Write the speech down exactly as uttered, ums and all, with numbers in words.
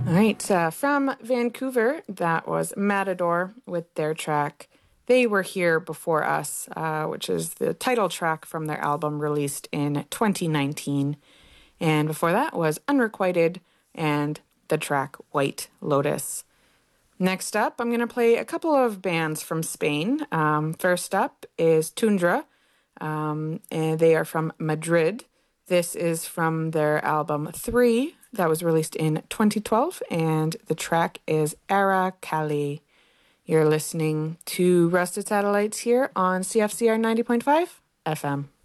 All right, uh, from Vancouver, that was Matador with their track They Were Here Before Us, uh, which is the title track from their album released in twenty nineteen. And before that was Unrequited and the track White Lotus. Next up, I'm going to play a couple of bands from Spain. Um, first up is Tundra, um, and they are from Madrid. This is from their album three that was released in twenty twelve, and the track is Ara Cali. You're listening to Rusted Satellites here on C F C R ninety point five F M.